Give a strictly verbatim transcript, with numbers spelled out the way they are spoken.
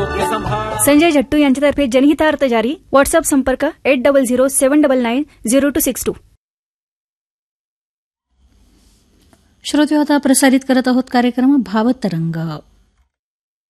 आरोग्य सांभाळा. संजय झट्टू यांच्यातर्फे जनहितार्थ जारी. व्हॉट्सअप संपर्क eight double zero seven double nine zero to six to. श्रोते आता प्रसारित करत आहोत कार्यक्रम भावतरंग.